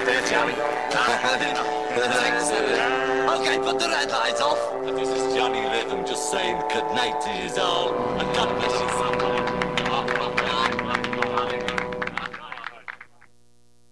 there, Johnny. Thanks, okay, put the red light off. This is Johnny Rhythm just saying good night to you all. And God bless you.